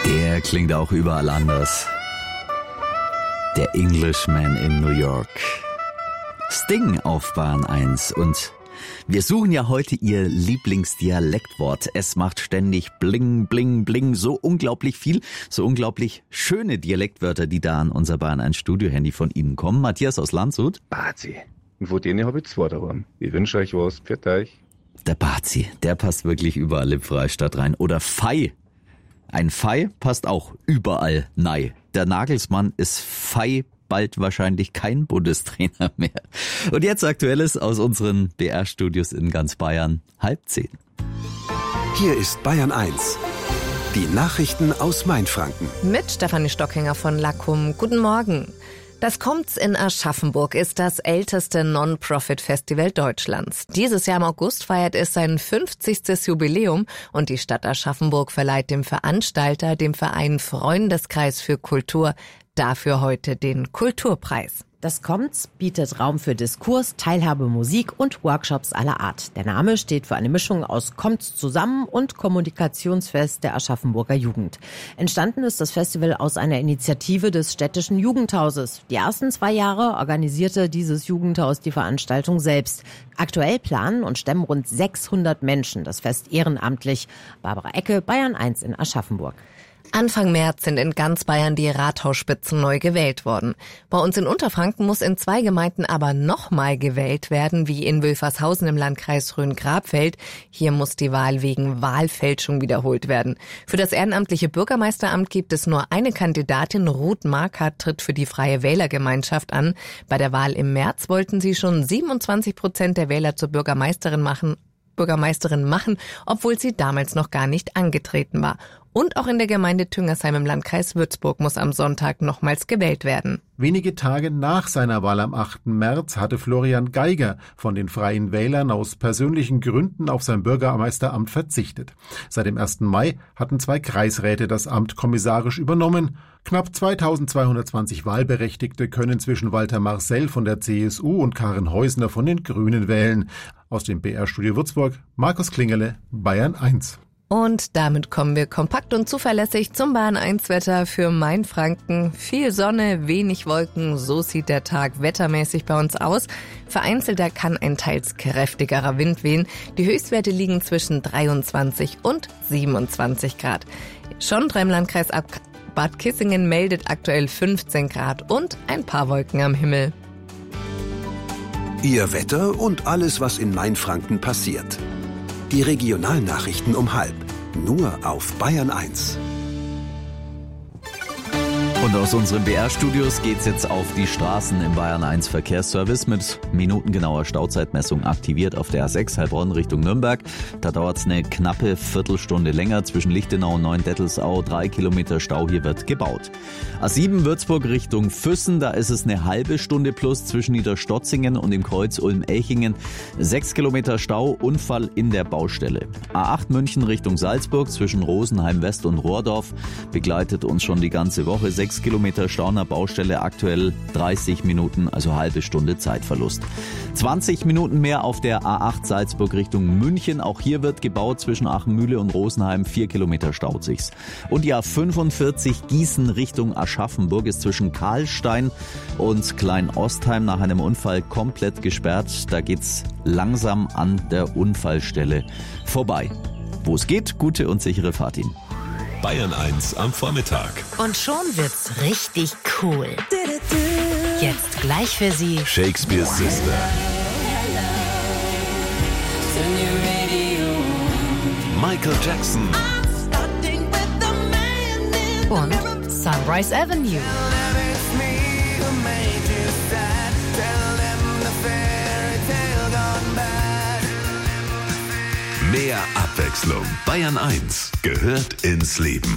Der klingt auch überall anders. Der Englishman in New York. Sting auf Bahn 1 und wir suchen ja heute Ihr Lieblingsdialektwort. Es macht ständig bling, bling, bling. So unglaublich viel, so unglaublich schöne Dialektwörter, die da an unser Bahn 1 Studiohandy von Ihnen kommen. Matthias aus Landshut. Bazi. Und von denen habe ich 2 daheim. Ich wünsche euch was. Pfiat euch. Der Bazi, der passt wirklich überall im Freistaat rein. Oder Fei. Ein Fei passt auch überall nein. Der Nagelsmann ist Fei bald wahrscheinlich kein Bundestrainer mehr. Und jetzt Aktuelles aus unseren BR-Studios in ganz Bayern, 9:30. Hier ist Bayern 1. Die Nachrichten aus Mainfranken. Mit Stefanie Stockinger von Lackum. Guten Morgen. Das Kommt's in Aschaffenburg ist das älteste Non-Profit-Festival Deutschlands. Dieses Jahr im August feiert es sein 50. Jubiläum und die Stadt Aschaffenburg verleiht dem Veranstalter, dem Verein Freundeskreis für Kultur, dafür heute den Kulturpreis. Das Kommt's bietet Raum für Diskurs, Teilhabe, Musik und Workshops aller Art. Der Name steht für eine Mischung aus Kommt's zusammen und Kommunikationsfest der Aschaffenburger Jugend. Entstanden ist das Festival aus einer Initiative des städtischen Jugendhauses. Die ersten 2 Jahre organisierte dieses Jugendhaus die Veranstaltung selbst. Aktuell planen und stemmen rund 600 Menschen das Fest ehrenamtlich. Barbara Ecke, Bayern 1 in Aschaffenburg. Anfang März sind in ganz Bayern die Rathausspitzen neu gewählt worden. Bei uns in Unterfranken muss in 2 Gemeinden aber nochmal gewählt werden, wie in Wülfershausen im Landkreis Rhön-Grabfeld. Hier muss die Wahl wegen Wahlfälschung wiederholt werden. Für das ehrenamtliche Bürgermeisteramt gibt es nur eine Kandidatin. Ruth Markert tritt für die Freie Wählergemeinschaft an. Bei der Wahl im März wollten sie schon 27% der Wähler zur Bürgermeisterin machen, obwohl sie damals noch gar nicht angetreten war. Und auch in der Gemeinde Tüngersheim im Landkreis Würzburg muss am Sonntag nochmals gewählt werden. Wenige Tage nach seiner Wahl am 8. März hatte Florian Geiger von den Freien Wählern aus persönlichen Gründen auf sein Bürgermeisteramt verzichtet. Seit dem 1. Mai hatten 2 Kreisräte das Amt kommissarisch übernommen. Knapp 2220 Wahlberechtigte können zwischen Walter Marcel von der CSU und Karin Heusner von den Grünen wählen. Aus dem BR-Studio Würzburg, Markus Klingerle, Bayern 1. Und damit kommen wir kompakt und zuverlässig zum Bahn 1 Wetter für Mainfranken. Viel Sonne, wenig Wolken, so sieht der Tag wettermäßig bei uns aus. Vereinzelter kann ein teils kräftigerer Wind wehen. Die Höchstwerte liegen zwischen 23 und 27 Grad. Schondra im Landkreis Bad Kissingen meldet aktuell 15 Grad und ein paar Wolken am Himmel. Ihr Wetter und alles, was in Mainfranken passiert. Die Regionalnachrichten um 12:30. Nur auf Bayern 1. Und aus unseren BR-Studios geht's jetzt auf die Straßen im Bayern 1 Verkehrsservice mit minutengenauer Stauzeitmessung aktiviert auf der A6 Heilbronn Richtung Nürnberg. Da dauert's eine knappe Viertelstunde länger zwischen Lichtenau und Neuendettelsau. 3 Kilometer Stau, hier wird gebaut. A7 Würzburg Richtung Füssen, da ist es eine halbe Stunde plus zwischen Niederstotzingen und dem Kreuz Ulm-Elchingen. 6 Kilometer Stau, Unfall in der Baustelle. A8 München Richtung Salzburg zwischen Rosenheim West und Rohrdorf begleitet uns schon die ganze Woche. 6 Kilometer Stau an der Baustelle, aktuell 30 Minuten, also halbe Stunde Zeitverlust. 20 Minuten mehr auf der A8 Salzburg Richtung München. Auch hier wird gebaut zwischen Achenmühle und Rosenheim. 4 Kilometer staut sich's. Und die A45 Gießen Richtung Aschaffenburg ist zwischen Karlstein und Kleinostheim nach einem Unfall komplett gesperrt. Da geht's langsam an der Unfallstelle vorbei. Wo es geht, gute und sichere Fahrt Ihnen. Bayern 1 am Vormittag. Und schon wird's richtig cool. Jetzt gleich für Sie Shakespeare's Sister. Michael Jackson. und Sunrise Avenue. Mehr Abwechslung. Bayern 1 gehört ins Leben.